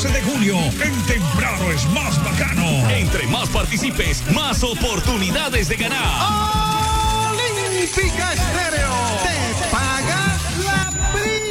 de junio, en Temprano es más bacano. Entre más participes, más oportunidades de ganar. Olímpica Estéreo.